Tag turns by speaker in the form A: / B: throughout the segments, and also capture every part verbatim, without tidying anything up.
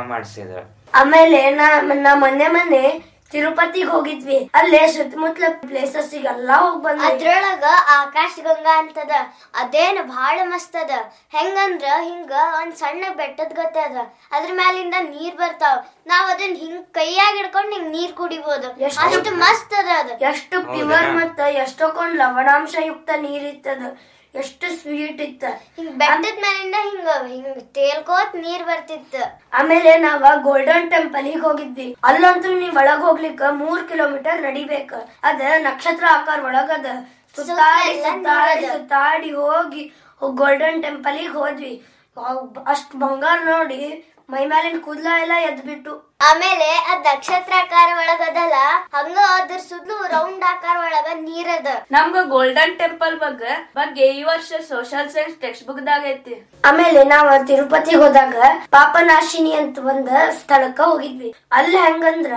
A: ಮಾಡಿಸಿದ್ರ.
B: ಆಮೇಲೆ ನಾ ನಾ ಮೊನ್ನೆ ಮೊನ್ನೆ ತಿರುಪತಿಗೆ ಹೋಗಿದ್ವಿ. ಅಲ್ಲೇ ಸುತ್ತಮುತ್ತಲ ಪ್ಲೇಸಸ್ ಎಲ್ಲಾ ಹೋಗ್ ಬಂದ್ವಿ.
C: ಅದ್ರೊಳಗ ಆಕಾಶ ಗಂಗಾ ಅಂತದ, ಅದೇನ್ ಬಹಳ ಮಸ್ತ್ ಅದ. ಹೆಂಗಂದ್ರ ಹಿಂಗ ಒಂದ್ ಸಣ್ಣ ಬೆಟ್ಟದ ಗತೆ ಅದ, ಅದ್ರ ಮ್ಯಾಲಿಂದ ನೀರ್ ಬರ್ತಾವ. ನಾವ್ ಅದನ್ನ ಹಿಂಗ್ ಕೈಯಾಗ ಹಿಡ್ಕೊಂಡ್ ಹಿಂಗ್ ನೀರ್ ಕುಡಿಬಹುದು, ಅಷ್ಟು ಮಸ್ತ್ ಅದ. ಅದ
B: ಎಷ್ಟು ಪ್ಯೂರ್ ಮತ್ತ ಎಷ್ಟೊಂದ್ ಲವಣಾಂಶ ಯುಕ್ತ ನೀರ್ ಇತ್ತದ, ಎಷ್ಟು ಸ್ವೀಟ್ ಇತ್ತ.
C: ಹಿಂಗ್ ಬೆಟ್ಟದ ಮ್ಯಾಲಿಂದ ಹಿಂಗ ಹಿಂಗ್ ತೇಲ್ಕೋತ್ ನೀರ್ ಬರ್ತಿತ್ತ.
B: ಆಮೇಲೆ ನಾವ ಗೋಲ್ಡನ್ ಟೆಂಪಲ್ ಗೆ ಹೋಗಿದ್ವಿ. ಅಲ್ಲಂತೂ ನೀವ್ ಒಳಗ್ ಹೋಗ್ಲಿಕ್ಕ ಮೂರ್ ಕಿಲೋಮೀಟರ್ ನಡಿಬೇಕ. ಅದ ನಕ್ಷತ್ರ ಆಕಾರ ಒಳಗದ. ಸುತ್ತಾಡಿ ಸುತ್ತಾಡಿ ಸುತ್ತಾಡಿ ಹೋಗಿ ಗೋಲ್ಡನ್ ಟೆಂಪಲ್ ಗೆ ಹೋದ್ವಿ. ಅಷ್ಟ್ ಬಂಗಾರ ನೋಡಿ ಮೈ ಮೇಲಿನ ಕೂದ್ಲ ಎಲ್ಲ ಎದ್ಬಿಟ್ಟು.
C: ಆಮೇಲೆ ಅದ್ ನಕ್ಷತ್ರಾಕಾರ ಒಳಗದಲ್ಲ, ಹಂಗ ಅದ್ರ ಸುದ್ಲು ರೌಂಡ್ ಆಕಾರ ಒಳಗ ನೀರದ.
D: ನಮ್ಗ ಗೋಲ್ಡನ್ ಟೆಂಪಲ್ ಬಗ್ಗೆ ಬಗ್ಗೆ ಈ ವರ್ಷ ಸೋಷಿಯಲ್ ಸೈನ್ಸ್ ಟೆಕ್ಸ್ಟ್ ಬುಕ್ ದಾಗ ಐತಿ.
B: ಆಮೇಲೆ ನಾವ್ ತಿರುಪತಿಗೆ ಹೋದಾಗ ಪಾಪನಾಶಿನಿ ಅಂತ ಒಂದ್ ಸ್ಥಳಕ್ಕ ಹೋಗಿದ್ವಿ. ಅಲ್ಲಿ ಹೆಂಗಂದ್ರ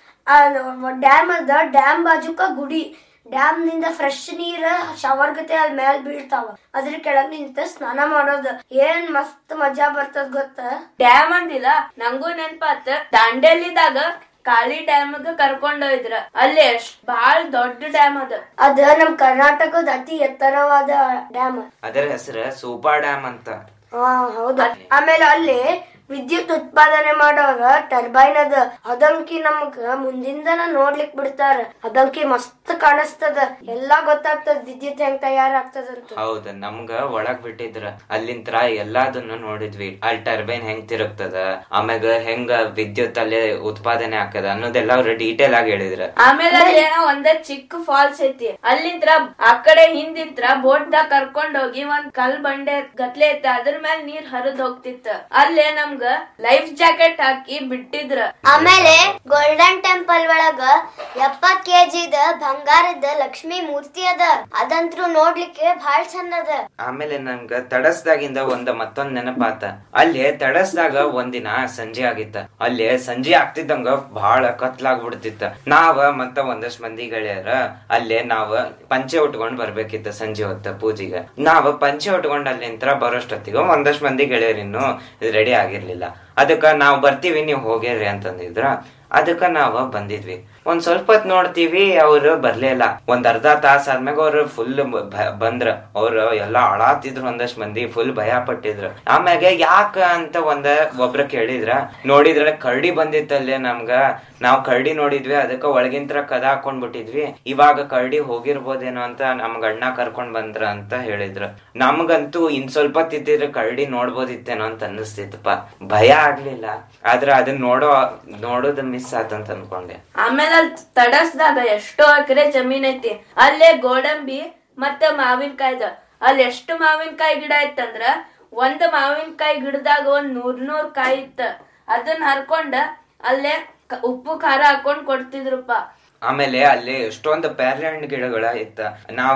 B: ಡ್ಯಾಮ್ ಅದ, ಡ್ಯಾಮ್ ಬಾಜುಕ ಗುಡಿ. ಡ್ಯಾಮ್ ನಿಂದ ಫ್ರೆಶ್ ನೀರ್ ಶವರ್ ಗತೆ ಅಲ್ಲಿ ಮ್ಯಾಲ್ ಬೀಳ್ತಾವ. ಅದ್ರ ಕೆಳಗ್ ನಿಂತ ಸ್ನಾನ ಮಾಡೋದು ಏನ್ ಮಸ್ತ್ ಮಜಾ ಬರ್ತದ ಗೊತ್ತ.
D: ಡ್ಯಾಮ್ ಅಂದಿಲ್ಲ, ನಂಗೂ ನೆನ್ಪಾತ. ದಾಂಡೇಲಿದಾಗ ಕಾಳಿ ಡ್ಯಾಮ್ ಕರ್ಕೊಂಡ್ ಹೋಯ್ದ್ರ. ಅಲ್ಲಿ ಎಷ್ಟ್ ಬಾಳ ದೊಡ್ಡ ಡ್ಯಾಮ್ ಅದ.
B: ಅದ ನಮ್ ಕರ್ನಾಟಕದ ಅತಿ ಎತ್ತರವಾದ ಡ್ಯಾಮ್.
A: ಅದರ ಹೆಸರು ಸೂಪಾ ಡ್ಯಾಮ್ ಅಂತ.
B: ಹಾ ಹೌದಾ. ಆಮೇಲೆ ಅಲ್ಲಿ ವಿದ್ಯುತ್ ಉತ್ಪಾದನೆ ಮಾಡೋರ ಟರ್ಬೈನ್ ಅದ. ಅದಂಕಿ ನಮಗ ಮುಂದಿಂದನ ನೋಡ್ಲಿಕ್ ಬಿಡ್ತಾರ. ಅದಂಕಿ ಮಸ್ತ್ ಕಾಣಿಸ್ತದ, ಎಲ್ಲಾ ಗೊತ್ತಾಗ್ತದ ವಿದ್ಯುತ್ ಹೆಂಗ್ ತಯಾರಾಗ್ತದಂತ.
A: ಹೌದ, ನಮ್ಗ ಒಳಗ್ ಬಿಟ್ಟಿದ್ರ ಅಲ್ಲಿಂತ್ರ ಎಲ್ಲಾದನ್ನು ನೋಡಿದ್ವಿ. ಅಲ್ಲಿ ಟರ್ಬೈನ್ ಹೆಂಗ್ ತಿರುಗ್ತದ, ಆಮ್ಯಾಗ ಹೆಂಗ ವಿದ್ಯುತ್ ಅಲ್ಲಿ ಉತ್ಪಾದನೆ ಆಗ್ತದ ಅನ್ನೋದೆಲ್ಲ ಅವ್ರ ಡೀಟೇಲ್ ಆಗಿ ಹೇಳಿದ್ರ.
D: ಆಮೇಲೆ ಅಲ್ಲಿ ಒಂದ ಚಿಕ್ಕ ಫಾಲ್ಸ್ ಐತಿ. ಅಲ್ಲಿಂತ್ರ ಆ ಕಡೆ ಹಿಂದಿಂತ್ರ ಬೋಟ್ ದಾಗ ಕರ್ಕೊಂಡ್ ಹೋಗಿ ಒಂದ್ ಕಲ್ ಬಂಡೆ ಗತ್ಲೆ ಐತಿ, ಅದ್ರ ಮೇಲೆ ನೀರ್ ಹರಿದ್ ಹೋಗ್ತಿತ್ತ. ಅಲ್ಲೇ ನಮ್ಗ ಲೈಫ್ ಜಾಕೆಟ್ ಹಾಕಿ ಬಿಟ್ಟಿದ್ರ.
C: ಆಮೇಲೆ ಗೋಲ್ಡನ್ ಟೆಂಪಲ್ ಒಳಗ ಎಪ್ಪತ್ ಕೆಜಿದ ಬಂಗಾರದ ಲಕ್ಷ್ಮಿ ಮೂರ್ತಿ ಅದ. ಅದಂತ್ರು ನೋಡ್ಲಿಕ್ಕೆ ಬಹಳ ಚಂದ ಅದ.
A: ಆಮೇಲೆ ನಮ್ಗ ತಡಸ್ದಾಗಿಂದ ಒಂದ್ ಮತ್ತೊಂದ್ ನೆನಪಾತ. ಅಲ್ಲಿ ತಡಸ್ದಾಗ ಒಂದಿನ ಸಂಜೆ ಆಗಿತ್ತ. ಅಲ್ಲಿ ಸಂಜೆ ಆಗ್ತಿದ್ದಂಗ ಬಹಳ ಕತ್ಲಾಗ್ಬಿಡ್ತಿತ್ತ. ನಾವ ಮತ್ತ ಒಂದಷ್ಟ್ ಮಂದಿ ಗೆಳೆಯರ ಅಲ್ಲೇ ನಾವ್ ಪಂಚೆ ಉಟ್ಕೊಂಡ್ ಬರ್ಬೇಕಿತ್ತ ಸಂಜೆ ಹೊತ್ತ ಪೂಜೆಗೆ. ನಾವ್ ಪಂಚೆ ಉಟ್ಕೊಂಡ್ ಅಲ್ಲಿಂತ್ರ ಬರೋಷ್ಟೊತ್ತಿಗ ಒಂದಷ್ಟ್ ಮಂದಿ ಗೆಳೆಯರಿನ್ನು ರೆಡಿ ಆಗಿರ್ಲಿಲ್ಲ. ಅದಕ್ಕ ನಾವ್ ಬರ್ತೀವಿ ನೀವ್ ಹೋಗ್ಯಾರ್ರಿ ಅಂತಂದಿದ್ರ. ಅದಕ್ಕ ನಾವ ಬಂದಿದ್ವಿ. ಒಂದ್ ಸ್ವಲ್ಪ ಹೊತ್ ನೋಡ್ತೀವಿ, ಅವ್ರು ಬರ್ಲಿಲ್ಲ. ಒಂದ್ ಅರ್ಧ ತಾಸ ಆದ್ಮ್ಯಾಗ ಅವ್ರು ಫುಲ್ ಬಂದ್ರ. ಅವ್ರು ಎಲ್ಲಾ ಅಳಾತಿದ್ರು, ಒಂದಷ್ಟ್ ಮಂದಿ ಫುಲ್ ಭಯ ಪಟ್ಟಿದ್ರು. ಆಮ್ಯಾಗ ಯಾಕ ಅಂತ ಒಂದ ಒಬ್ರ ಕೇಳಿದ್ರ. ನೋಡಿದ್ರ ಕರಡಿ ಬಂದಿತ್ತಲ್ಲೇ ನಮ್ಗ. ನಾವ್ ಕರಡಿ ನೋಡಿದ್ವಿ, ಅದಕ್ಕ ಒಳಗಿಂತ್ರ ಕದ ಹಾಕೊಂಡ್ ಬಿಟ್ಟಿದ್ವಿ. ಇವಾಗ ಕರಡಿ ಹೋಗಿರ್ಬೋದೇನೋ ಅಂತ ನಮ್ಗ ಅಣ್ಣ ಕರ್ಕೊಂಡ್ ಬಂದ್ರ ಅಂತ ಹೇಳಿದ್ರು. ನಮ್ಗಂತೂ ಇನ್ ಸ್ವಲ್ಪ ತಿದ್ದಿದ್ರೆ ಕರಡಿ ನೋಡ್ಬೋದಿತ್ತೇನೋ ಅಂತ ಅನ್ನಿಸ್ತಿತ್ತಪ್ಪ. ಭಯ ಆಗ್ಲಿಲ್ಲ, ಆದ್ರ ಅದನ್ನ ನೋಡೋ ನೋಡೋದ್ ಮಿಸ್ ಆತಂತ ಅನ್ಕೊಂಡೆ.
D: ಆಮೇಲೆ ಅಲ್ಲಿ ತಡಸ್ದಾಗ ಎಷ್ಟೋ ಎಕರೆ ಜಮೀನ್ ಐತಿ. ಅಲ್ಲೇ ಗೋಡಂಬಿ ಮತ್ತೆ ಮಾವಿನಕಾಯ್ದ. ಅಲ್ಲಿ ಎಷ್ಟು ಮಾವಿನಕಾಯಿ ಗಿಡ ಇತ್ತಂದ್ರ ಒಂದ್ ಮಾವಿನಕಾಯಿ ಗಿಡದಾಗ ಒಂದ್ ನೂರ್ ನೂರ್ ಕಾಯಿ ಇತ್ತ. ಅದನ್ನ ಹರ್ಕೊಂಡ ಅಲ್ಲೇ ಉಪ್ಪು ಖಾರ ಹಾಕೊಂಡ್ ಕೊಡ್ತಿದ್ರಪ್ಪ.
A: ಆಮೇಲೆ ಅಲ್ಲಿ ಎಷ್ಟೊಂದು ಪ್ಯಾರ್ಲೆ ಹಣ್ಣು ಗಿಡಗಳ ಇತ್ತ. ನಾವ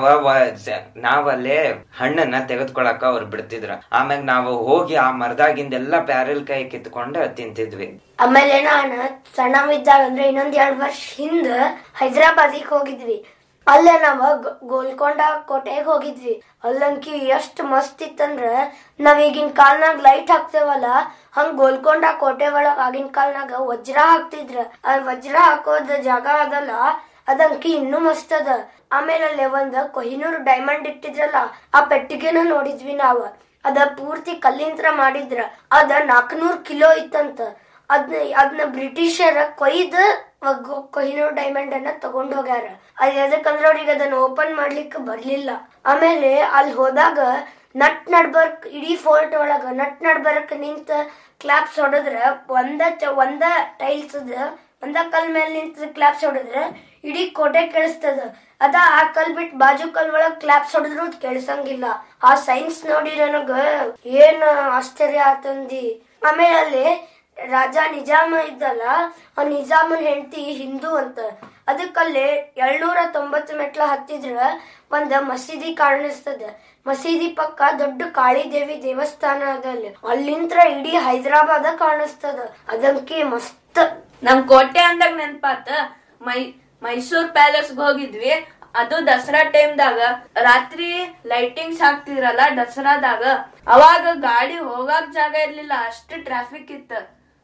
A: ನಾವಲ್ಲೇ ಹಣ್ಣನ್ನ ತೆಗೆದ್ಕೊಳಕ ಅವ್ರು ಬಿಡ್ತಿದ್ರ. ಆಮ್ಯಾಗ ನಾವು ಹೋಗಿ ಆ ಮರದಾಗಿಂದೆಲ್ಲಾ ಪ್ಯಾರಲ್ ಕಾಯಿ ಕಿತ್ಕೊಂಡ ತಿಂತಿದ್ವಿ.
B: ಆಮೇಲೆ ನಾನು ಸಣ್ಣವಿದ್ದಾಗ ಅಂದ್ರೆ ಇನ್ನೊಂದ್ ಎರಡ್ ವರ್ಷ ಹಿಂದ ಹೈದರಾಬಾದಿಗೆ ಹೋಗಿದ್ವಿ. ಅಲ್ಲೇ ನಾವ ಗೋಲ್ಕೊಂಡ ಕೋಟೆಗೆ ಹೋಗಿದ್ವಿ. ಅಲ್ಲಂಕಿ ಎಷ್ಟ್ ಮಸ್ತ್ ಇತ್ತಂದ್ರ ನಾವ್ ಈಗಿನ ಕಾಲ್ನಾಗ ಲೈಟ್ ಹಾಕ್ತೇವಲ್ಲ, ಹಂಗ ಗೋಲ್ಕೊಂಡ ಕೋಟೆ ಒಳಗ ಆಗಿನ ಕಾಲ್ನಾಗ ವಜ್ರ ಹಾಕ್ತಿದ್ರ. ಆ ವಜ್ರ ಹಾಕೋದ ಜಾಗ ಅದಲ್ಲ, ಅದಂಕಿ ಇನ್ನೂ ಮಸ್ತ್ ಅದ. ಆಮೇಲೆ ಅಲ್ಲೇ ಒಂದ್ ಕೊಹಿನೂರ್ ಡೈಮಂಡ್ ಇಟ್ಟಿದ್ರಲ್ಲ, ಆ ಪೆಟ್ಟಿಗೆನ ನೋಡಿದ್ವಿ ನಾವ್. ಅದ ಪೂರ್ತಿ ಕಲ್ಲಿಂತ್ರ ಮಾಡಿದ್ರ. ಅದ ನಾಲ್ಕನೂರ್ ಕಿಲೋ ಇತ್ತಂತ. ಅದ್ನ ಅದನ್ನ ಬ್ರಿಟಿಷರ ಕೊಯ್ದ ಕೊಹಿನೂರ್ ಡೈಮಂಡ್ ಅನ್ನ ತಗೊಂಡ್ ಹೋಗ್ಯಾರ. ಅದ್ ಎದಕ್ಕಂದ್ರ ಅವ್ರಿಗೆ ಅದನ್ನ ಓಪನ್ ಮಾಡ್ಲಿಕ್ಕೆ ಬರ್ಲಿಲ್ಲ. ಆಮೇಲೆ ಅಲ್ಲಿ ಹೋದಾಗ ನಟ್ ನಡ್ಬರ್ಕ್ ಇಡೀ ಫೋರ್ಟ್ ಒಳಗ ನಟ್ ನಡ್ಬರ್ಕ್ ನಿಂತ ಕ್ಲಾಪ್ಸ್ ಹೊಡದ್ರ ಒಂದ ಒಂದ ಟೈಲ್ಸ್ ಒಂದ ಕಲ್ ಮೇಲೆ ನಿಂತ ಕ್ಲಾಪ್ಸ್ ಹೊಡದ್ರ ಇಡೀ ಕೋಟೆ ಕೇಳಿಸ್ತದ. ಅದ ಆ ಕಲ್ ಬಿಟ್ ಬಾಜು ಕಲ್ ಒಳಗ್ ಕ್ಲಾಪ್ಸ್ ಹೊಡೆದ್ರು ಕೇಳ್ಸಂಗಿಲ್ಲ. ಆ ಸೈನ್ಸ್ ನೋಡಿ ನನಗ ಏನ್ ಆಶ್ಚರ್ಯ ಆತಂದಿ. ಆಮೇಲೆ ಅಲ್ಲಿ ರಾಜ ನಿಜಾಮ ಇದ್ದಲ್ಲ, ಆ ನಿಜಾಮನ್ ಹೆಂಡತಿ ಹಿಂದೂ ಅಂತ. ಅದಕ್ಕಲ್ಲಿ ಏಳ್ನೂರ ತೊಂಬತ್ತು ಮೆಟ್ಲ ಹತ್ತಿದ್ರ ಒಂದ್ ಮಸೀದಿ ಕಾಣಿಸ್ತದ. ಮಸೀದಿ ಪಕ್ಕ ದೊಡ್ಡ ಕಾಳಿದೇವಿ ದೇವಸ್ಥಾನ ಅದ. ಅಲ್ಲಿ ಅಲ್ಲಿಂತ್ರ ಇಡೀ ಹೈದರಾಬಾದ ಕಾಣಿಸ್ತದ. ಅದಂಕಿ ಮಸ್ತ್.
D: ನಮ್ ಕೋಟೆ ಅಂದಾಗ ನೆನ್ಪಾತ ಮೈ ಮೈಸೂರ್ ಪ್ಯಾಲೇಸ್ ಹೋಗಿದ್ವಿ. ಅದು ದಸರಾ ಟೈಮ್ದಾಗ ರಾತ್ರಿ ಲೈಟಿಂಗ್ಸ್ ಹಾಕ್ತಿದ್ರಲ್ಲ ದಸರಾದಾಗ, ಅವಾಗ ಗಾಡಿ ಹೋಗಾಕ್ ಜಾಗ ಇರ್ಲಿಲ್ಲ, ಅಷ್ಟು ಟ್ರಾಫಿಕ್ ಇತ್ತ.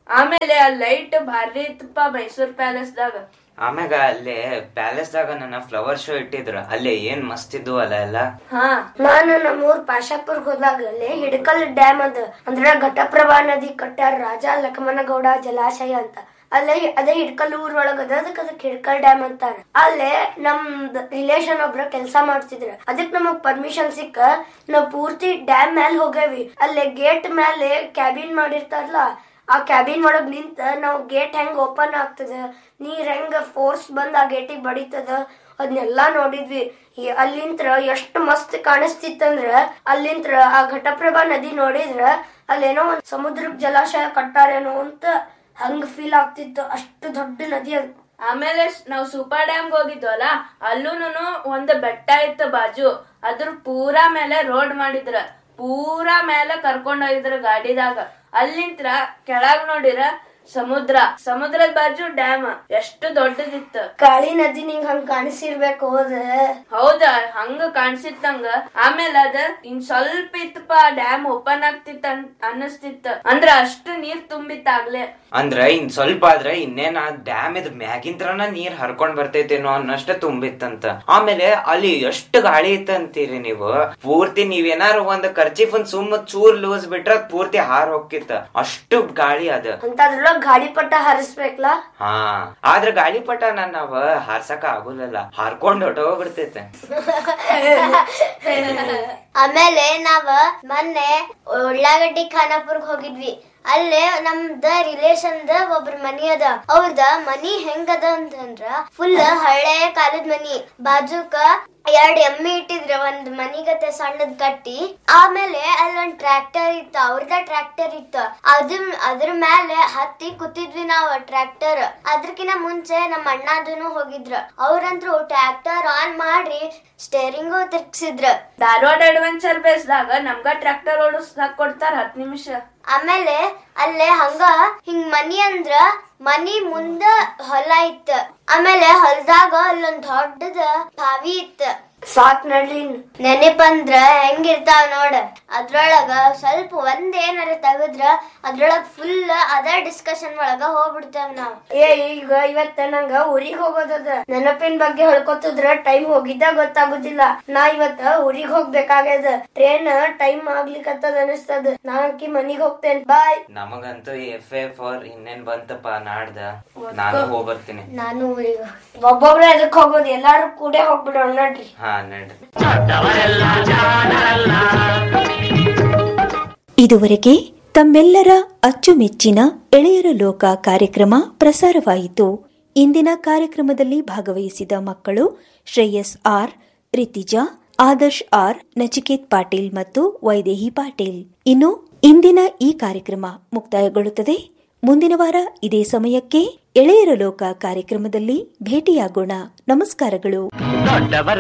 D: ಆಮೇಲೆ ಆ ಲೈಟ್ ಭಾರಿ ಇತ್ತಪ್ಪ ಮೈಸೂರ್ ಪ್ಯಾಲೇಸ್ದಾಗ.
A: ಆಮ್ಯಾಗ ಅಲ್ಲೇ ಪ್ಯಾಲೇಸ್ದಾಗ ನನ್ನ ಫ್ಲವರ್ ಶೋ ಇಟ್ಟಿದ್ರ ಅಲ್ಲೇ ಏನ್ ಮಸ್ತ್ ಇದ್ವು ಅಲ್ಲ ಎಲ್ಲ.
D: ಹಾ
B: ನಾನು ನಮ್ಮೂರ್ ಪಾಶಾಪುರ್ಗ್ ಹೋದಾಗ ಅಲ್ಲಿ ಹಿಡಕಲ್ ಡ್ಯಾಮ್ ಅದ ಅಂದ್ರೆ ಘಟಪ್ರಭಾ ನದಿ ಕಟ್ಟಾರ ರಾಜ ಲಕ್ಷ್ಮಣಗೌಡ ಜಲಾಶಯ ಅಂತ. ಅಲ್ಲೇ ಅದೇ ಹಿಡ್ಕಲ್ ಊರ್ ಒಳಗದ ಅದಕ್ಕೆ ಅದಕ್ಕೆ ಹಿಡ್ಕಲ್ ಡ್ಯಾಮ್ ಅಂತಾರ. ಅಲ್ಲೇ ನಮ್ದ್ ರಿಲೇಷನ್ ಒಬ್ರ ಕೆಲ್ಸ ಮಾಡ್ತಿದ್ರ. ಅದಕ್ ನಮಗ್ ಪರ್ಮಿಷನ್ ಸಿಕ್ಕ ನಾವ್ ಪೂರ್ತಿ ಡ್ಯಾಮ್ ಮ್ಯಾಲ ಹೋಗೇವಿ. ಅಲ್ಲೇ ಗೇಟ್ ಮೇಲೆ ಕ್ಯಾಬಿನ್ ಮಾಡಿರ್ತಾರಲ್ಲ, ಆ ಕ್ಯಾಬಿನ್ ಒಳಗ್ ನಿಂತ ನಾವ್ ಗೇಟ್ ಹೆಂಗ್ ಓಪನ್ ಆಗ್ತದ, ನೀರ್ ಹೆಂಗ ಫೋರ್ಸ್ ಬಂದ್ ಆ ಗೇಟಿಗೆ ಬಡಿತದ ಅದನ್ನೆಲ್ಲಾ ನೋಡಿದ್ವಿ. ಅಲ್ಲಿಂತ್ರ ಎಷ್ಟ್ ಮಸ್ತ್ ಕಾಣಿಸ್ತಿತ್ತಂದ್ರ ಅಲ್ಲಿಂತ್ರ ಆ ಘಟಪ್ರಭಾ ನದಿ ನೋಡಿದ್ರ ಅಲ್ಲೇನೋ ಒಂದ್ ಸಮುದ್ರಕ್ ಜಲಾಶಯ ಕಟ್ಟಾರೇನೋ ಅಂತ ಹಂಗ ಫೀಲ್ ಆಗ್ತಿತ್ತು. ಅಷ್ಟು ದೊಡ್ಡ ನದಿ ಅದು.
D: ಆಮೇಲೆ ನಾವ್ ಸೂಪರ್ ಡ್ಯಾಮ್ಗೆ ಹೋಗಿದ್ವಲ್ಲ, ಅಲ್ಲೂನು ಒಂದ್ ಬೆಟ್ಟ ಇತ್ತು ಬಾಜು. ಅದ್ರ ಪೂರಾ ಮೇಲೆ ರೋಡ್ ಮಾಡಿದ್ರ, ಪೂರಾ ಮೇಲೆ ಕರ್ಕೊಂಡ್ ಹೋಗಿದ್ರ ಗಾಡಿದಾಗ. ಅಲ್ಲಿಂತ್ರ ಕೆಳಗ್ ನೋಡಿರ ಸಮುದ್ರ, ಸಮುದ್ರದ ಬಾಜು ಡ್ಯಾಮ್ ಎಷ್ಟು ದೊಡ್ಡದಿತ್ತು.
B: ಕಾಳಿ ನದಿ ನಿಂಗ್ ಹಂಗ ಕಾಣಿಸಿರ್ಬೇಕು. ಹೋದ
D: ಹೌದ, ಹಂಗ ಕಾಣಿಸಿತ್ತಂಗ. ಆಮೇಲೆ ಅದ ಇನ್ ಸ್ವಲ್ಪ ಇತ್ತಪ್ಪ ಡ್ಯಾಮ್ ಓಪನ್ ಆಗ್ತಿತ್ತ ಅನ್ನಿಸ್ತಿತ್ತ. ಅಂದ್ರ ಅಷ್ಟು ನೀರ್ ತುಂಬಿತ್ತಾಗ್ಲೇ.
A: ಅಂದ್ರ ಇನ್ ಸ್ವಲ್ಪ ಆದ್ರೆ ಇನ್ನೇನ್ ಆ ಡ್ಯಾಮ್ ಇದ್ ಮ್ಯಾಗಿಂತ್ರನ ನೀರ್ ಹರ್ಕೊಂಡ್ ಬರ್ತೈತೇನೋ ಅನ್ನಷ್ಟ ತುಂಬಿತ್ತಂತ. ಆಮೇಲೆ ಅಲ್ಲಿ ಎಷ್ಟು ಗಾಳಿ ಇತ್ತ ಅಂತೀರಿ ನೀವು. ಪೂರ್ತಿ ನೀವೇನಾರು ಒಂದ್ ಕರ್ಚಿಫ್ ಒಂದ್ ಸುಮ್ಮ ಚೂರ್ ಲೂಸ್ ಬಿಟ್ರ ಪೂರ್ತಿ ಹಾರ್ ಹೋಗಿತ್ತ, ಅಷ್ಟು ಗಾಳಿ ಅದ.
B: ಅಂತದ್ರೊಳಗ ಗಾಳಿಪಟ ಹಾರಿಸ್ಬೇಕಲ್ಲ.
A: ಹಾ, ಆದ್ರ ಗಾಳಿಪಟ ನಾವ್ ಹಾರ್ಸಕ ಆಗುಲ್ಲ, ಹಾರ್ಕೊಂಡ್ ಹೊಟ್ಟೋಗ್ಬಿಡ್ತೈತೆ.
C: ಆಮೇಲೆ ನಾವ ಮೊನ್ನೆ ಉಳ್ಳಾಗಡ್ಡಿ ಖಾನಾಪುರ್ಗ್ ಹೋಗಿದ್ವಿ. ಅಲ್ಲೇ ನಮ್ದ ರಿಲೇಷನ್ ದ ಒಬ್ರ ಮನಿ ಅದ. ಅವ್ರದ ಮನಿ ಹೆಂಗದ ಅಂತಂದ್ರ ಫುಲ್ ಹಳೆ ಕಾಲದ ಮನಿ. ಬಾಜುಕ ಎರಡ್ ಎಮ್ಮಿ ಇಟ್ಟಿದ್ರ ಒಂದ್ ಮನಿಗತೆ ಸಣ್ಣದ್ ಕಟ್ಟಿ. ಆಮೇಲೆ ಅಲ್ಲೊಂದ್ ಟ್ರ್ಯಾಕ್ಟರ್ ಇತ್ತ, ಅವ್ರದ ಟ್ರ್ಯಾಕ್ಟರ್ ಇತ್ತ. ಅದ್ರ ಅದ್ರ ಮೇಲೆ ಹತ್ತಿ ಕೂತಿದ್ವಿ ನಾವ್ ಟ್ರ್ಯಾಕ್ಟರ್. ಅದ್ರಕಿನ ಮುಂಚೆ ನಮ್ಮ ಅಣ್ಣದನು ಹೋಗಿದ್ರ. ಅವ್ರಂತ್ರು ಟ್ರ್ಯಾಕ್ಟರ್ ಆನ್ ಮಾಡಿ ಸ್ಟೇರಿಂಗು ತಿರ್ಗ್ಸಿದ್ರ.
D: ಧಾರವಾಡ ಅಡ್ವೆಂಚರ್ ಬೇಸ್ದಾಗ ನಮ್ಗ ಟ್ರ್ಯಾಕ್ಟರ್ ಓಡಿಸ್ದಾಕ್ ಕೊಡ್ತಾರ ಹತ್ ನಿಮಿಷ.
C: ಆಮೇಲೆ ಅಲ್ಲೇ ಹಂಗ ಹಿಂಗ್ ಮನಿ ಅಂದ್ರ ಮನಿ ಮುಂದ ಹೊಲ ಇತ್ತ. ಆಮೇಲೆ ಹೊಲದಾಗ ಅಲ್ಲೊಂದ್ ದೊಡ್ಡದ ಬಾವಿ ಇತ್ತ.
B: ಸಾಕ್ ನಡ್ಲಿ.
C: ನೆನಪಂದ್ರ ಹೆಂಗಿರ್ತಾವ ನೋಡ. ಅದ್ರೊಳಗ ಸ್ವಲ್ಪ ಒಂದ್ ಏನಾರ ತೆಗದ್ರ ಅದ್ರೊಳಗ ಫುಲ್ ಅದ ಡಿಸ್ಕಷನ್ ಒಳಗ ಹೋಗ್ಬಿಡ್ತೇವ್ ನಾವ್.
B: ಏ ಈಗ ಇವತ್ತ ನಂಗ ಊರಿಗ್ ಹೋಗೋದದ. ನೆನಪಿನ ಬಗ್ಗೆ ಹೇಳ್ಕೊತಿದ್ರ ಟೈಮ್ ಹೋಗಿದ್ದ ಗೊತ್ತಾಗುದಿಲ್ಲ. ನಾ ಇವತ್ತ ಊರಿಗ್ ಹೋಗ್ಬೇಕಾಗ್ಯದ. ಟ್ರೇನ್ ಟೈಮ್ ಆಗ್ಲಿಕ್ಕತ್ತದ ಅನಿಸ್ತದ. ನಾಕಿ ಮನಿಗ್ ಹೋಗ್ತೇನೆ. ಬಾಯ್.
A: ನಮಗಂತೂ ಎಫ್ ಎ ಫಾರ್ ಇನ್ನೇನ್ ಬಂತಪ್ಪ ನಾಡ್ದ. ನಾನು ಹೋಗ್ಬರ್ತೀನಿ.
C: ನಾನು ಊರಿಗ
B: ಒಬ್ಬೊಬ್ರ ಎದಕ್ ಹೋಗೋದು, ಎಲ್ಲಾರು ಕೂಡ ಹೋಗ್ಬಿಡೋಣ ನಡ್ರಿ.
A: ಹಾ ನಡ್ರಿ.
E: ಇದುವರೆಗೆ ತಮ್ಮೆಲ್ಲರ ಅಚ್ಚುಮೆಚ್ಚಿನ ಎಳೆಯರ ಲೋಕ ಕಾರ್ಯಕ್ರಮ ಪ್ರಸಾರವಾಯಿತು. ಇಂದಿನ ಕಾರ್ಯಕ್ರಮದಲ್ಲಿ ಭಾಗವಹಿಸಿದ ಮಕ್ಕಳು ಶ್ರೇಯಸ್ ಆರ್, ರಿತಿಜಾ, ಆದರ್ಶ್ ಆರ್, ನಚಿಕೇತ್ ಪಾಟೀಲ್ ಮತ್ತು ವೈದೇಹಿ ಪಾಟೀಲ್. ಇನ್ನು ಇಂದಿನ ಈ ಕಾರ್ಯಕ್ರಮ ಮುಕ್ತಾಯಗೊಳ್ಳುತ್ತದೆ. ಮುಂದಿನ ವಾರ ಇದೇ ಸಮಯಕ್ಕೆ ಎಳೆಯರ ಲೋಕ ಕಾರ್ಯಕ್ರಮದಲ್ಲಿ ಭೇಟಿಯಾಗೋಣ. ನಮಸ್ಕಾರಗಳು.